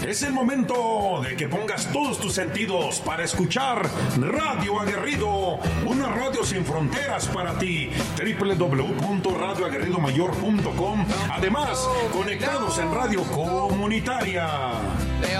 Es el momento de que pongas todos tus sentidos para escuchar Radio Aguerrido, una radio sin fronteras para ti. www.radioaguerridomayor.com. Además, conectados en radio comunitaria.